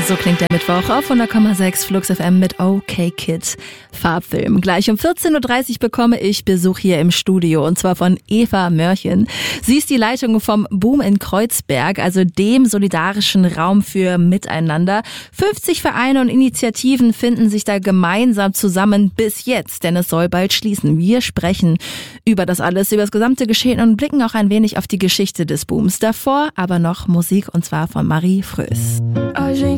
So klingt der Mittwoch auf 100,6 Flux FM mit OK Kid. Farbfilm. Gleich um 14.30 Uhr bekomme ich Besuch hier im Studio und zwar von Eva Mörchen. Sie ist die Leitung vom Boom in Kreuzberg, also dem solidarischen Raum für Miteinander. 50 Vereine und Initiativen finden sich da gemeinsam zusammen bis jetzt, denn es soll bald schließen. Wir sprechen über das alles, über das gesamte Geschehen und blicken auch ein wenig auf die Geschichte des Booms. Davor aber noch Musik und zwar von Marie Fröß. A gente